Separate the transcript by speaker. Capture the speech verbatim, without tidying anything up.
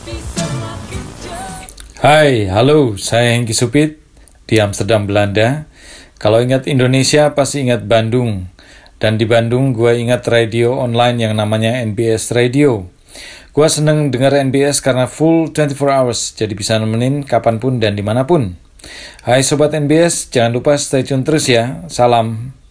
Speaker 1: Hai, halo, saya Hengki Supit di Amsterdam, Belanda. Kalau ingat Indonesia pasti ingat Bandung. Dan di Bandung gue ingat radio online yang namanya N B S Radio. Gue seneng denger N B S karena full dua puluh empat hours, jadi bisa nemenin kapanpun dan dimanapun. Hai Sobat N B S, jangan lupa stay tune terus ya. Salam.